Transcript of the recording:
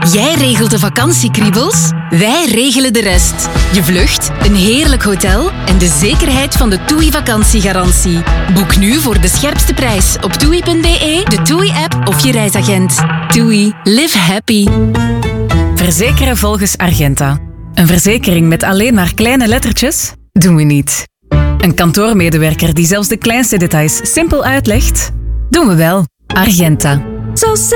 Jij regelt de vakantiekriebels, wij regelen de rest. Je vlucht, een heerlijk hotel en de zekerheid van de TUI vakantiegarantie. Boek nu voor de scherpste prijs op TUI.be, de TUI-app of je reisagent. TUI. Live happy. Verzekeren volgens Argenta. Een verzekering met alleen maar kleine lettertjes? Doen we niet. Een kantoormedewerker die zelfs de kleinste details simpel uitlegt? Doen we wel. Argenta. Zo